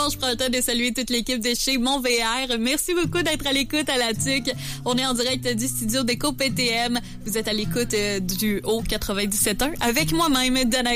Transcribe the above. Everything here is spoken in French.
d'abord, je prends le temps de saluer toute l'équipe de chez MonVR. Merci beaucoup d'être à l'écoute à la TUC. On est en direct du studio d'Éco PTM. Vous êtes à l'écoute du Haut 97.1 avec moi-même, Danaï.